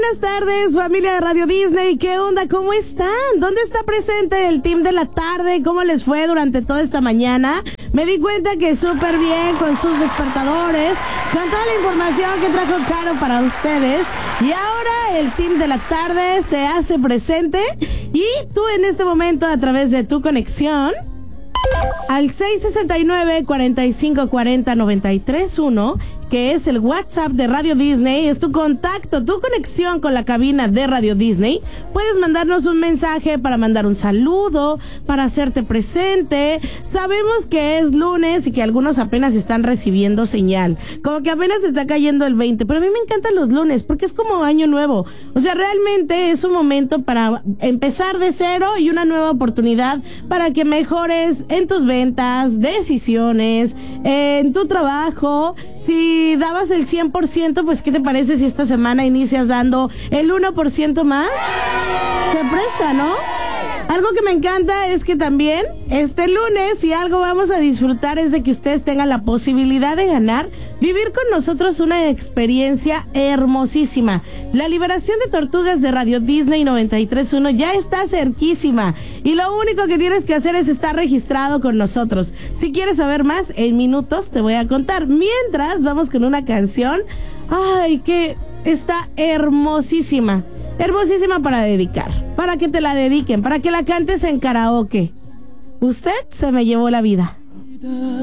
buenas tardes, familia de Radio Disney. ¿Qué onda? ¿Cómo están? ¿Dónde está presente el team de la tarde? ¿Cómo les fue durante toda esta mañana? Me di cuenta que súper bien con sus despertadores, con toda la información que trajo Caro para ustedes. Y ahora el team de la tarde se hace presente. Y tú en este momento, a través de tu conexión al 669-4540-931, que es el WhatsApp de Radio Disney, es tu contacto, tu conexión con la cabina de Radio Disney. Puedes mandarnos un mensaje para mandar un saludo, para hacerte presente. Sabemos que es lunes y que algunos apenas están recibiendo señal, como que apenas te está cayendo el 20, pero a mí me encantan los lunes porque es como año nuevo. O sea, realmente es un momento para empezar de cero y una nueva oportunidad para que mejores en tus ventas, decisiones, en tu trabajo. Si dabas el 100%, pues ¿qué te parece si esta semana inicias dando el 1% más? Se presta, ¿no? Algo que me encanta es que también este lunes, si algo vamos a disfrutar, es de que ustedes tengan la posibilidad de ganar, vivir con nosotros una experiencia hermosísima. La liberación de tortugas de Radio Disney 93.1 ya está cerquísima y lo único que tienes que hacer es estar registrado con nosotros. Si quieres saber más, en minutos te voy a contar. Mientras, vamos con una canción, ay, que está hermosísima. Hermosísima para dedicar, para que te la dediquen, para que la cantes en karaoke. Usted se me llevó la vida.